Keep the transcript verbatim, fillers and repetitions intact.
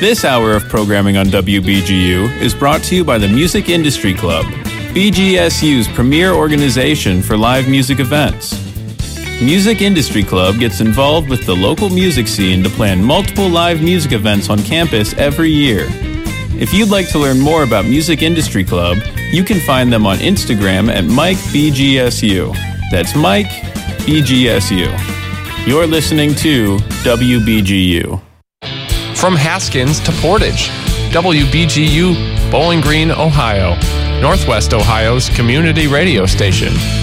This hour of programming on W B G U is brought to you by the Music Industry Club, B G S U's premier organization for live music events. Music Industry Club gets involved with the local music scene to plan multiple live music events on campus every year. If you'd like to learn more about Music Industry Club, you can find them on Instagram at Mike B G S U. That's Mike B G S U. You're listening to W B G U. From Haskins to Portage, W B G U, Bowling Green, Ohio, Northwest Ohio's community radio station.